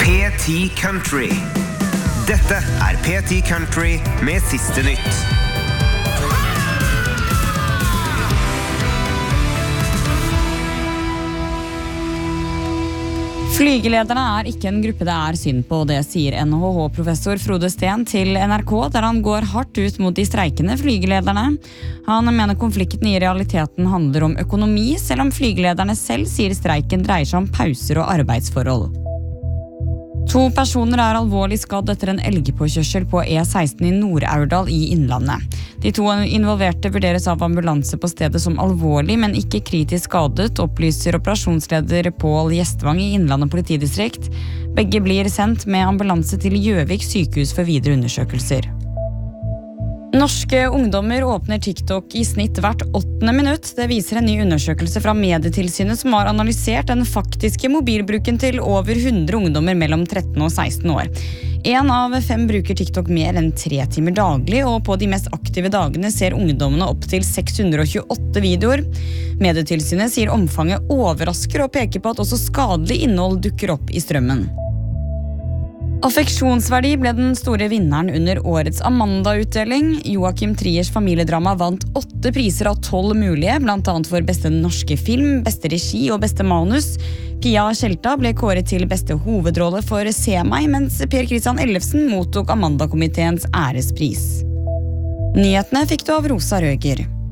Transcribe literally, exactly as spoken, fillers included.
P ti Country. Dette er P ti Country med siste nytt. Flygelederne er ikke en gruppe det er synd på, det sier N H H-professor Frode Steen til N R K, der han går hardt ut mot de streikende flygelederne. Han mener konflikten i realiteten handler om økonomi, selv om flygelederne selv sier streiken dreier seg om pauser og arbeidsforhold. To personer er alvorlig skadd etter en elgpåkjørsel på E seksten i Nord-Aurdal i Innlandet. De to involverte vurderes av ambulanse på stedet som alvorlig, men ikke kritisk skadet, opplyser operasjonsleder Pål Gjestvang i Innlandet politidistrikt. Begge blir sendt med ambulanse til Gjøvik sykehus for videre undersøkelser. Norske ungdommer åpner TikTok i snitt hvert åttende minutt. Det viser en ny undersøkelse fra Medietilsynet som har analysert den faktiske mobilbruken til over hundre ungdommer mellom tretten og seksten år. En av fem bruker TikTok mer enn tre timer daglig, og på de mest aktive dagene ser ungdommene opp til seks hundre og tjueåtte videoer. Medietilsynet sier omfanget overrasker og peker på at også skadelig innhold dukker opp i strømmen. Affeksjonsverdi ble den store vinneren under årets Amanda-utdeling. Joachim Triers familiedrama vant åtte priser av tolv mulige, blant annet for beste norske film, beste regi og beste manus. Pia Tjelta ble kåret til beste hovedrolle for Se meg, mens Per Kristian Ellefsen mottok Amanda-komiteens ærespris. Nyhetene fikk du av Rosa Røger.